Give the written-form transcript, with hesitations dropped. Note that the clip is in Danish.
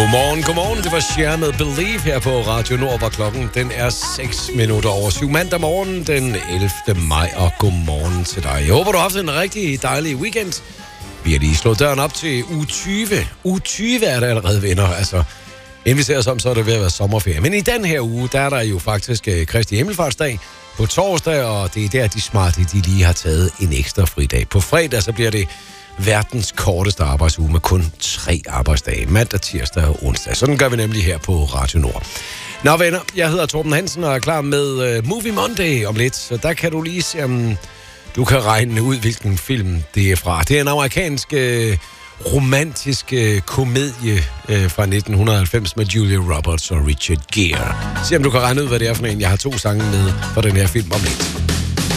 Godmorgen. Det var Cher med Believe her på Radio Nord, hvor klokken den er 7:06 mandag morgen den 11. maj, og godmorgen til dig. Jeg håber, du har haft en rigtig dejlig weekend. Vi har lige slået døren op til uge 20. Uge 20 er der allerede, venner. Altså, inden vi ser os om, så er det ved at være sommerferie. Men i den her uge, der er der jo faktisk Kristi Himmelfartsdag på torsdag, og det er der, de smarte, de lige har taget en ekstra fridag. På fredag, så bliver det verdens korteste arbejdsuge med kun 3 arbejdsdage. Mandag, tirsdag og onsdag. Sådan gør vi nemlig her på Radio Nord. Nå venner, jeg hedder Torben Hansen og er klar med Movie Monday om lidt. Så der kan du lige se, om du kan regne ud, hvilken film det er fra. Det er en amerikansk romantisk komedie fra 1990 med Julia Roberts og Richard Gere. Se om du kan regne ud, hvad det er for en. Jeg har 2 sange med for den her film om lidt.